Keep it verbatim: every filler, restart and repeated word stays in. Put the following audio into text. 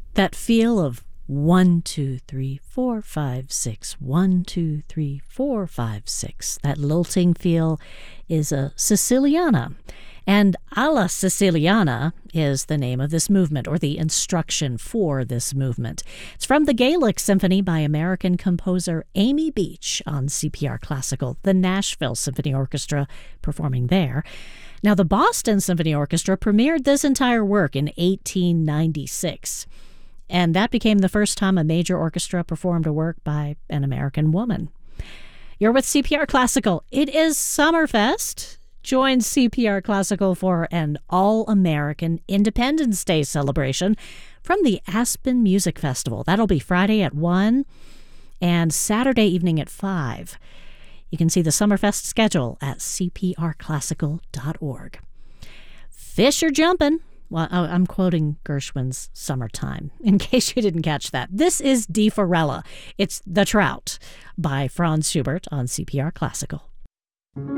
That feel of one, two, three, four, five, six, one, two, three, four, five, six. That lilting feel is a Siciliana. And Alla Siciliana is the name of this movement, or the instruction for this movement. It's from the Gaelic Symphony by American composer Amy Beach on C P R Classical, the Nashville Symphony Orchestra performing there. Now, the Boston Symphony Orchestra premiered this entire work in eighteen ninety-six. And that became the first time a major orchestra performed a work by an American woman. You're with C P R Classical. It is Summerfest. Join C P R Classical for an all-American Independence Day celebration from the Aspen Music Festival. That'll be Friday at one and Saturday evening at five. You can see the Summerfest schedule at c p r classical dot org. Fish are jumping. Well, I'm quoting Gershwin's Summertime, in case you didn't catch that. This is Die Forelle. It's The Trout by Franz Schubert on C P R Classical.